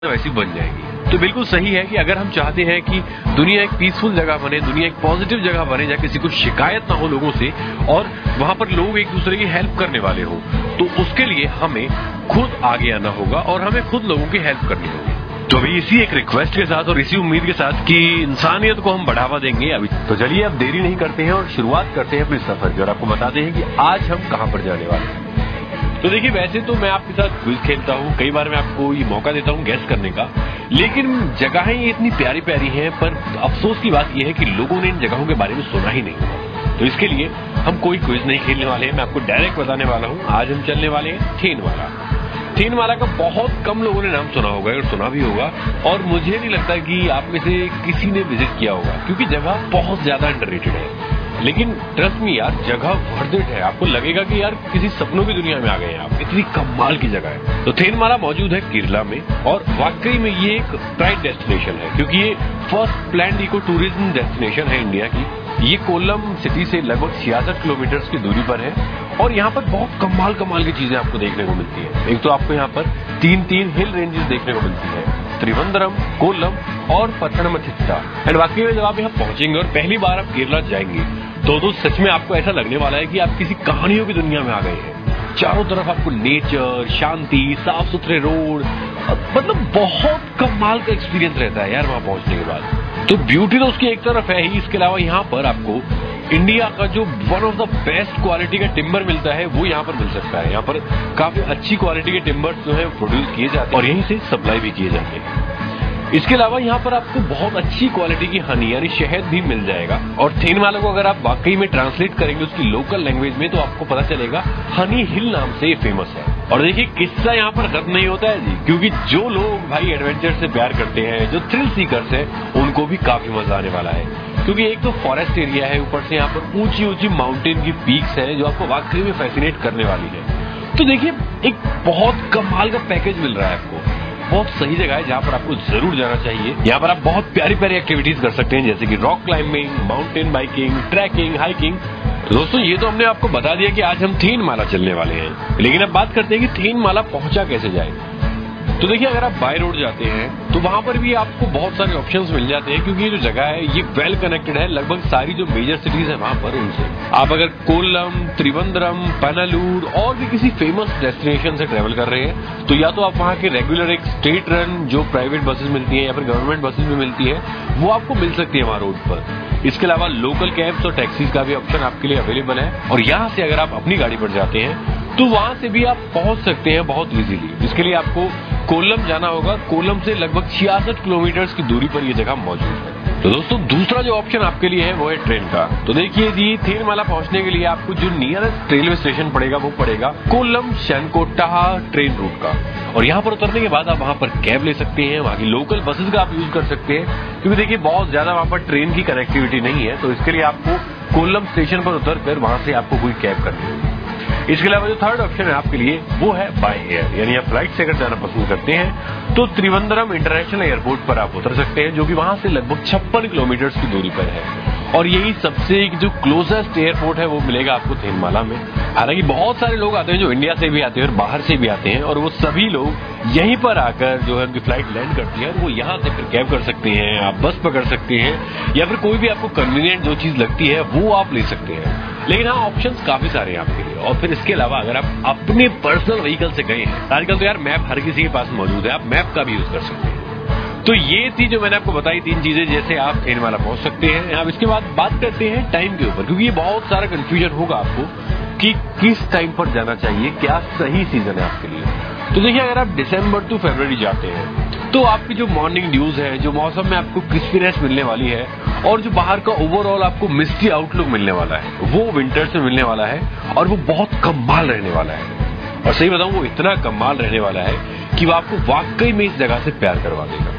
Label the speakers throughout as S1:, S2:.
S1: वैसी बन जाएगी। तो बिल्कुल सही है कि अगर हम चाहते हैं कि दुनिया एक पीसफुल जगह बने, दुनिया एक पॉजिटिव जगह बने जहाँ किसी को शिकायत ना हो लोगों से और वहां पर लोग एक दूसरे की हेल्प करने वाले हो, तो उसके लिए हमें खुद आगे आना होगा और हमें खुद लोगों की हेल्प करनी होगी। तो अभी इसी एक रिक्वेस्ट के साथ और इसी उम्मीद के साथ कि इंसानियत को हम बढ़ावा देंगे अभी, तो चलिए अब देरी नहीं करते हैं और शुरुआत करते हैं अपने सफर की और आपको बताते हैं कि आज हम कहां पर जाने वाले हैं। तो देखिए, वैसे तो मैं आपके साथ क्विज खेलता हूँ, कई बार मैं आपको ये मौका देता हूँ गैस करने का, लेकिन जगहें ये इतनी प्यारी प्यारी हैं, पर अफसोस की बात यह है कि लोगों ने इन जगहों के बारे में सुना ही नहीं होगा। तो इसके लिए हम कोई क्विज नहीं खेलने वाले हैं, मैं आपको डायरेक्ट बताने वाला हूँ। आज हम चलने वाले हैं थेनमाला। थेनमाला का बहुत कम लोगों ने नाम सुना होगा और सुना भी होगा, और मुझे नहीं लगता कि आप में से किसी ने विजिट किया होगा, क्योंकि जगह बहुत ज्यादा अंडररेटेड है। लेकिन ट्रस्ट मी यार, जगह वर्थ इट है। आपको लगेगा कि यार किसी सपनों की दुनिया में आ गए हैं आप, इतनी कमाल की जगह है। तो थेनमाला मौजूद है केरला में, और वाकई में ये एक प्राइड डेस्टिनेशन है, क्योंकि ये first planned eco tourism destination है इंडिया की। ये कोल्लम सिटी से लगभग 66 किलोमीटर की दूरी पर है, और यहाँ पर बहुत कमाल कमाल की चीजें आपको देखने को मिलती है। एक तो आपको यहाँ पर तीन हिल रेंजेस देखने को मिलती है, त्रिवंद्रम, कोल्लम और पत्थनमथिट्टा। एंड वाकई में जब आप यहाँ पहुंचेंगे और पहली बार आप केरला जाएंगे तो सच में आपको ऐसा लगने वाला है कि आप किसी कहानियों की दुनिया में आ गए हैं। चारों तरफ आपको नेचर, शांति, साफ सुथरे रोड, मतलब बहुत कमाल का एक्सपीरियंस रहता है यार वहां पहुंचने के बाद। तो ब्यूटी तो उसकी एक तरफ है ही, इसके अलावा यहाँ पर आपको इंडिया का जो one of the best quality का टिम्बर मिलता है वो यहाँ पर मिल सकता है। यहाँ पर काफी अच्छी क्वालिटी के टिम्बर्स जो है प्रोड्यूस किए जाते हैं और यहीं से सप्लाई भी किए जाते हैं। इसके अलावा यहाँ पर आपको बहुत अच्छी क्वालिटी की हनी यानी शहद भी मिल जाएगा। और थेनमाला को अगर आप वाकई में ट्रांसलेट करेंगे उसकी लोकल लैंग्वेज में, तो आपको पता चलेगा हनी हिल नाम से ये फेमस है। और देखिए, किस्सा यहाँ पर खत्म नहीं होता है जी, क्योंकि जो लोग भाई एडवेंचर से प्यार करते हैं, जो थ्रिल सीकर्स हैं, उनको भी काफी मजा आने वाला है। क्योंकि एक तो फॉरेस्ट एरिया है, ऊपर से यहाँ पर ऊंची ऊंची माउंटेन की पीक्स हैं जो आपको वाकई में फैसिनेट करने वाली है। तो देखिए, एक बहुत कमाल का पैकेज मिल रहा है आपको। बहुत सही जगह है जहाँ पर आपको जरूर जाना चाहिए। यहाँ पर आप बहुत प्यारी प्यारी एक्टिविटीज कर सकते हैं, जैसे कि rock climbing, mountain biking, trekking, hiking. दोस्तों, ये तो हमने आपको बता दिया कि आज हम थेनमाला चलने वाले हैं, लेकिन अब बात करते हैं कि थेनमाला पहुंचा कैसे जाए। तो देखिए, अगर आप बाय रोड जाते हैं तो वहां पर भी आपको बहुत सारे ऑप्शंस मिल जाते हैं, क्योंकि ये जो जगह है ये वेल कनेक्टेड है लगभग सारी जो मेजर सिटीज है वहां पर उनसे। आप अगर कोल्लम, त्रिवंद्रम, पनालूर और भी किसी फेमस डेस्टिनेशन से ट्रेवल कर रहे हैं, तो या तो आप वहां के रेगुलर एक स्टेट रन जो प्राइवेट बसेस मिलती है या फिर गवर्नमेंट बसेस भी मिलती है, वो आपको मिल सकती है वहां रोड पर। इसके अलावा लोकल कैब्स और टैक्सीज का भी ऑप्शन आपके लिए अवेलेबल है। और यहाँ से अगर आप अपनी गाड़ी पर जाते हैं तो वहां से भी आप पहुंच सकते हैं बहुत इजीली। इसके लिए आपको कोल्लम जाना होगा। कोल्लम से लगभग 66 किलोमीटर की दूरी पर यह जगह मौजूद है। तो दोस्तों, दूसरा जो ऑप्शन आपके लिए है वो है ट्रेन का। तो देखिए जी, थेनमाला पहुंचने के लिए आपको जो नियरेस्ट रेलवे स्टेशन पड़ेगा वो पड़ेगा कोल्लम शनकोट्टा ट्रेन रूट का। और यहाँ पर उतरने के बाद आप वहां पर कैब ले सकते हैं, वहां की लोकल बसेस का आप यूज कर सकते हैं, क्योंकि देखिए बहुत ज्यादा वहां पर ट्रेन की कनेक्टिविटी नहीं है। तो इसके लिए आपको कोल्लम स्टेशन पर उतरकर वहां से आपको कोई कैब करनी होगी। इसके अलावा जो थर्ड ऑप्शन है आपके लिए वो है बाय एयर, यानी आप फ्लाइट से अगर जाना पसंद करते हैं तो त्रिवंद्रम इंटरनेशनल एयरपोर्ट पर आप उतर सकते हैं, जो कि वहां से लगभग 56 किलोमीटर की दूरी पर है। और यही सबसे जो क्लोजेस्ट एयरपोर्ट है वो मिलेगा आपको थेनमाला में। हालांकि बहुत सारे लोग आते हैं जो इंडिया से भी आते हैं और बाहर से भी आते हैं, और वो सभी लोग यहीं पर आकर जो है उनकी फ्लाइट लैंड करती है, और वो यहाँ से फिर कैब कर सकते हैं, आप बस पकड़ सकते हैं, या फिर कोई भी आपको कन्वीनियंट जो चीज लगती है वो आप ले सकते हैं। लेकिन हाँ, ऑप्शंस काफी सारे हैं आपके लिए। और फिर इसके अलावा अगर आप अपने पर्सनल व्हीकल से गए हैं, आजकल तो यार मैप हर किसी के पास मौजूद है, आप मैप का भी यूज कर सकते हैं। तो ये थी जो मैंने आपको बताई 3 चीजें, जैसे आप थेनमाला पहुंच सकते हैं। अब इसके बाद बात करते हैं टाइम के ऊपर, क्योंकि ये बहुत सारा कंफ्यूजन होगा आपको कि किस टाइम पर जाना चाहिए, क्या सही सीजन है आपके लिए। तो देखिए, अगर आप दिसंबर टू फरवरी जाते हैं तो आपकी जो मॉर्निंग ड्यूज है, जो मौसम में आपको क्रिस्पीनेस मिलने वाली है, और जो बाहर का ओवरऑल आपको मिस्टी आउटलुक मिलने वाला है, वो विंटर से मिलने वाला है, और वो बहुत कमाल रहने वाला है। और सही बताऊं, वो इतना कमाल रहने वाला है कि वो आपको वाकई में इस जगह से प्यार करवा देगा।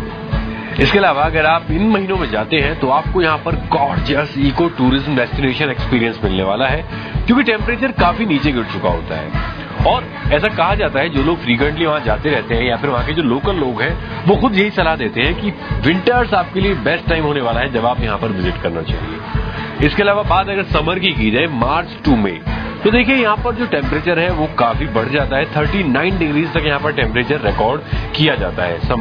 S1: इसके अलावा अगर आप इन महीनों में जाते हैं तो आपको यहाँ पर gorgeous eco tourism destination experience मिलने वाला है, क्योंकि टेम्परेचर काफी नीचे गिर चुका होता है। और ऐसा कहा जाता है, जो लोग फ्रीक्वेंटली वहां जाते रहते हैं या फिर वहां के जो लोकल लोग हैं, वो खुद यही सलाह देते हैं कि विंटर्स आपके लिए बेस्ट टाइम होने वाला है जब आप यहाँ पर विजिट करना चाहिए। इसके अलावा बात अगर समर की जाए, मार्च टू मई, तो देखिए यहाँ पर जो टेम्परेचर है वो काफी बढ़ जाता है, 39 डिग्रीज तक यहाँ पर टेम्परेचर रिकॉर्ड किया जाता है।